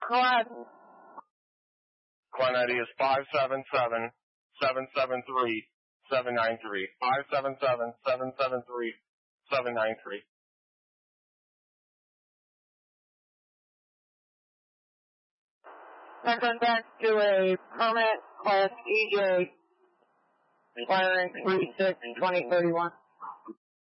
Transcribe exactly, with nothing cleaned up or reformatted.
Class. Client I D is five seven seven, seven seven three, seven nine three. five seven seven, seven seven three, seven nine three. Return back to a permit class E J, expiring three six twenty thirty-one.